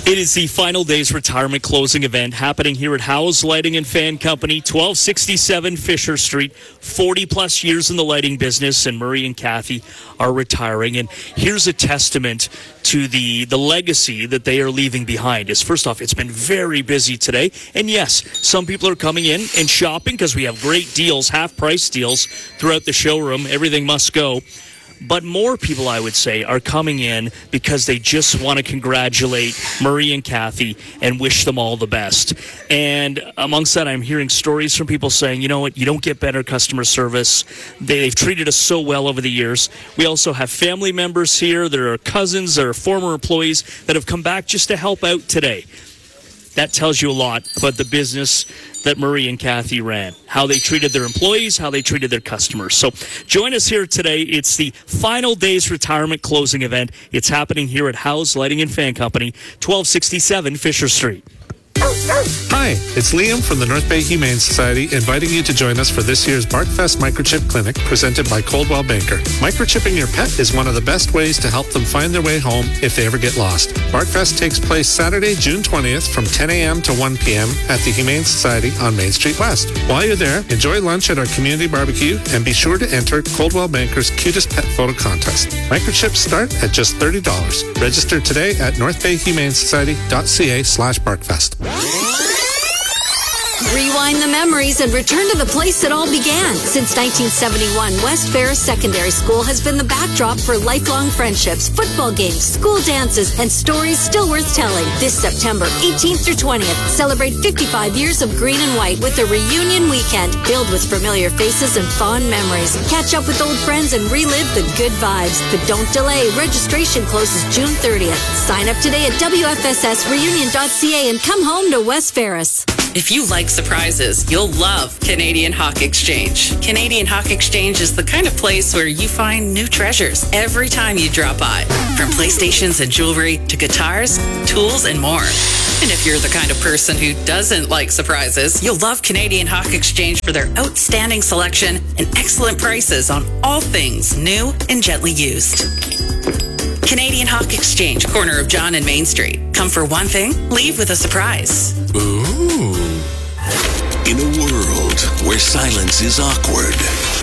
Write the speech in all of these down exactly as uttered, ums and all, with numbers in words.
It is the Final Days retirement closing event happening here at Howes Lighting and Fan Company, twelve sixty-seven Fisher Street. forty plus years in the lighting business, and Murray and Kathy are retiring. And here's a testament to the, the legacy that they are leaving behind. Is first off, it's been very busy today. And yes, some people are coming in and shopping because we have great deals, half-price deals throughout the showroom. Everything must go. But more people, I would say, are coming in because they just want to congratulate Murray and Kathy and wish them all the best. And amongst that, I'm hearing stories from people saying, you know what, you don't get better customer service. They, they've treated us so well over the years. We also have family members here. There are cousins, there are former employees that have come back just to help out today. That tells you a lot about the business that Murray and Kathy ran, how they treated their employees, how they treated their customers. So join us here today. It's the Final Days retirement closing event. It's happening here at Howes Lighting and Fan Company, twelve sixty-seven Fisher Street. Hi, it's Liam from the North Bay Humane Society, inviting you to join us for this year's BarkFest Microchip Clinic presented by Coldwell Banker. Microchipping your pet is one of the best ways to help them find their way home if they ever get lost. BarkFest takes place Saturday, June twentieth from ten a.m. to one p.m. at the Humane Society on Main Street West. While you're there, enjoy lunch at our community barbecue and be sure to enter Coldwell Banker's Cutest Pet Photo Contest. Microchips start at just thirty dollars. Register today at northbayhumanesociety.ca slash BarkFest. Rewind the memories and return to the place it all began. Since nineteen seventy-one, West Ferris Secondary School has been the backdrop for lifelong friendships, football games, school dances, and stories still worth telling. This September eighteenth through twentieth, celebrate fifty-five years of green and white with a reunion weekend filled with familiar faces and fond memories. Catch up with old friends and relive the good vibes. But don't delay. Registration closes June thirtieth. Sign up today at w f s s reunion dot c a and come home to West Ferris. If you like surprises, you'll love Canadian Hawk Exchange. Canadian Hawk Exchange is the kind of place where you find new treasures every time you drop by. From PlayStations and jewelry to guitars, tools, and more. And if you're the kind of person who doesn't like surprises, you'll love Canadian Hawk Exchange for their outstanding selection and excellent prices on all things new and gently used. Canadian Hawk Exchange, corner of John and Main Street. Come for one thing, leave with a surprise. Ooh. In a world where silence is awkward,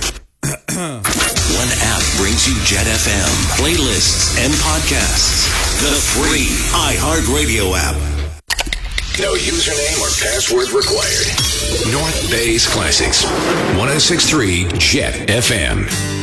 one app brings you Jet F M, playlists, and podcasts. The free iHeartRadio app. No username or password required. North Bay's Classics. one oh six point three Jet F M.